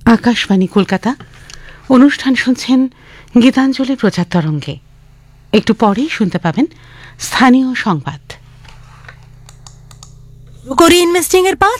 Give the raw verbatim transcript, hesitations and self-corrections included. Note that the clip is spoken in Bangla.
আকাশবাণী কলকাতা। অনুষ্ঠান শুনছেন গীতাঞ্জলি প্রচার তরঙ্গে। একটু পরেই শুনতে পাবেন স্থানীয় সংবাদ। করি ইনভেস্টিং এর পাঁচ